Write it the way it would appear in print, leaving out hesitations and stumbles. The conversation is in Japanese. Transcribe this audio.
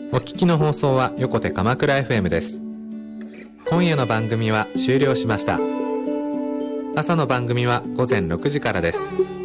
お聞きの放送は横手鎌倉 FM です。今夜の番組は終了しました。朝の番組は午前6時からです。